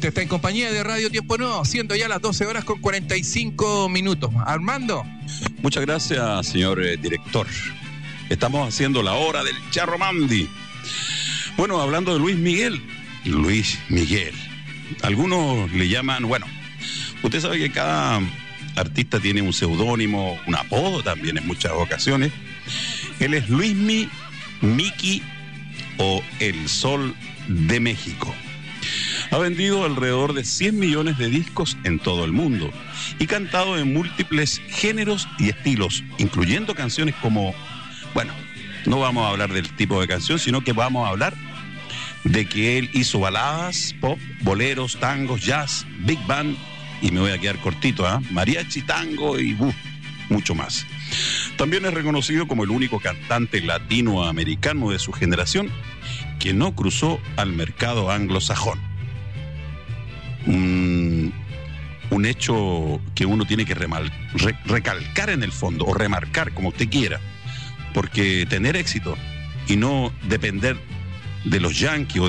Usted está en compañía de Radio Tiempo Nuevo, siendo ya las 12 horas con 45 minutos. Armando. Muchas gracias, señor director. Estamos haciendo la hora del Charro Mandi. Bueno, hablando de Luis Miguel. Algunos le llaman, usted sabe que cada artista tiene un seudónimo, un apodo también en muchas ocasiones. Él es Luismi, Miki o El Sol de México. Ha vendido alrededor de 100 millones de discos en todo el mundo y cantado en múltiples géneros y estilos, incluyendo canciones como, no vamos a hablar del tipo de canción, sino que vamos a hablar de que él hizo baladas, pop, boleros, tangos, jazz, big band, y me voy a quedar cortito, mariachi, tango y mucho más. También es reconocido como el único cantante latinoamericano de su generación que no cruzó al mercado anglosajón. Un hecho que uno tiene que recalcar en el fondo, o remarcar, como usted quiera, porque tener éxito y no depender de los Yankees